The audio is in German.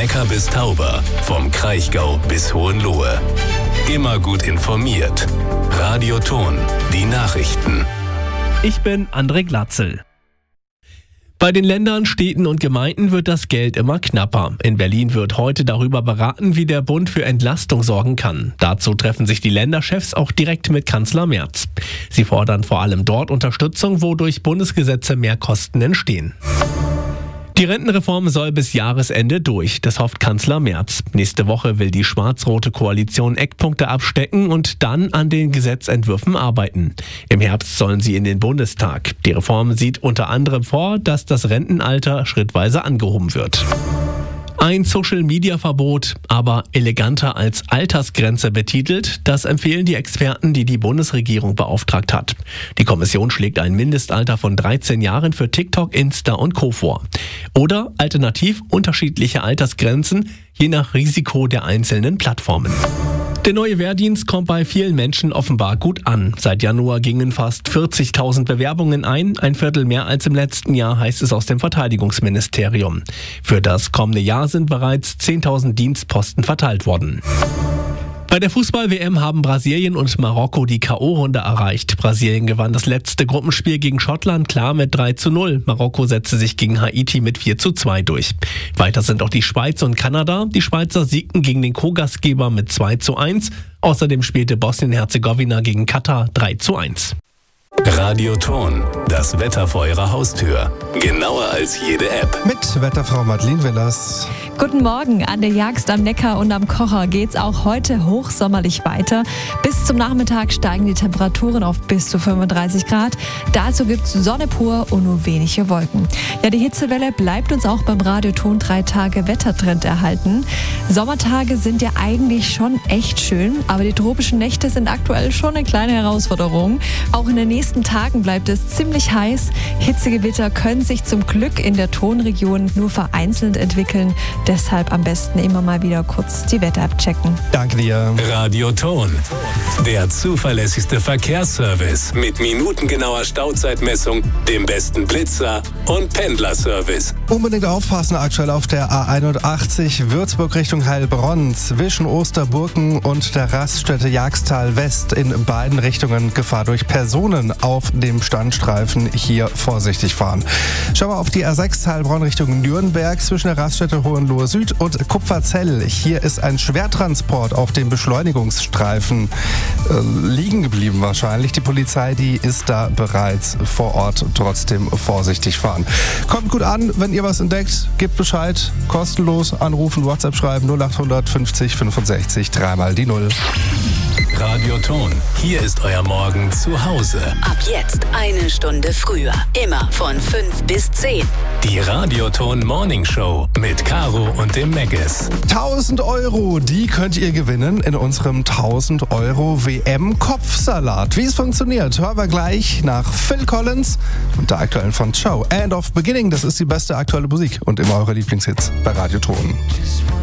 Neckar bis Tauber, vom Kraichgau bis Hohenlohe. Immer gut informiert. Radio Thon, die Nachrichten. Ich bin André Glatzel. Bei den Ländern, Städten und Gemeinden wird das Geld immer knapper. In Berlin wird heute darüber beraten, wie der Bund für Entlastung sorgen kann. Dazu treffen sich die Länderchefs auch direkt mit Kanzler Merz. Sie fordern vor allem dort Unterstützung, wo durch Bundesgesetze mehr Kosten entstehen. Die Rentenreform soll bis Jahresende durch, das hofft Kanzler Merz. Nächste Woche will die schwarz-rote Koalition Eckpunkte abstecken und dann an den Gesetzentwürfen arbeiten. Im Herbst sollen sie in den Bundestag. Die Reform sieht unter anderem vor, dass das Rentenalter schrittweise angehoben wird. Ein Social-Media-Verbot, aber eleganter als Altersgrenze betitelt, das empfehlen die Experten, die die Bundesregierung beauftragt hat. Die Kommission schlägt ein Mindestalter von 13 Jahren für TikTok, Insta und Co. vor. Oder alternativ unterschiedliche Altersgrenzen, je nach Risiko der einzelnen Plattformen. Der neue Wehrdienst kommt bei vielen Menschen offenbar gut an. Seit Januar gingen fast 40.000 Bewerbungen ein, ein Viertel mehr als im letzten Jahr, heißt es aus dem Verteidigungsministerium. Für das kommende Jahr sind bereits 10.000 Dienstposten verteilt worden. Bei der Fußball-WM haben Brasilien und Marokko die K.O.-Runde erreicht. Brasilien gewann das letzte Gruppenspiel gegen Schottland klar mit 3:0. Marokko setzte sich gegen Haiti mit 4:2 durch. Weiter sind auch die Schweiz und Kanada. Die Schweizer siegten gegen den Co-Gastgeber mit 2:1. Außerdem spielte Bosnien-Herzegowina gegen Katar 3:1. Radio Thon, das Wetter vor Ihrer Haustür. Genauer als jede App. Mit Wetterfrau Madeleine Willers. Guten Morgen. An der Jagst am Neckar und am Kocher geht's auch heute hochsommerlich weiter. Bis zum Nachmittag steigen die Temperaturen auf bis zu 35 Grad. Dazu gibt's Sonne pur und nur wenige Wolken. Ja, die Hitzewelle bleibt uns auch beim Radio Thon 3 Tage Wettertrend erhalten. Sommertage sind ja eigentlich schon echt schön, aber die tropischen Nächte sind aktuell schon eine kleine Herausforderung. Auch in den nächsten Tagen bleibt es ziemlich heiß. Hitzegewitter können sich zum Glück in der Thonregion nur vereinzelt entwickeln. Deshalb am besten immer mal wieder kurz die Wetter-App checken. Danke dir. Radio Thon, der zuverlässigste Verkehrsservice mit minutengenauer Stauzeitmessung, dem besten Blitzer und Pendlerservice. Unbedingt aufpassen aktuell auf der A81 Würzburg Richtung Heilbronn. Zwischen Osterburken und der Raststätte Jagstal West in beiden Richtungen Gefahr durch Personen auf dem Standstreifen. Hier vorsichtig fahren. Schauen wir auf die A6 Heilbronn Richtung Nürnberg zwischen der Raststätte Hohenlohe Süd und Kupferzell. Hier ist ein Schwertransport auf dem Beschleunigungsstreifen liegen geblieben wahrscheinlich. Die Polizei, die ist da bereits vor Ort. Trotzdem vorsichtig fahren. Kommt gut an, wenn ihr was entdeckt, gebt Bescheid. Kostenlos anrufen, WhatsApp schreiben 0800 50 65 3 die 0. Radio Thon, hier ist euer Morgen zu Hause. Ab jetzt eine Stunde früher. Immer von 5 bis 10. Die Radio Thon Morning Show mit Caro und dem Meggis. 1.000 €, die könnt ihr gewinnen in unserem 1.000 € WM-Kopfsalat. Wie es funktioniert, hören wir gleich nach Phil Collins und der aktuellen von Show. End of Beginning, das ist die beste aktuelle Musik und immer eure Lieblingshits bei Radio Thon.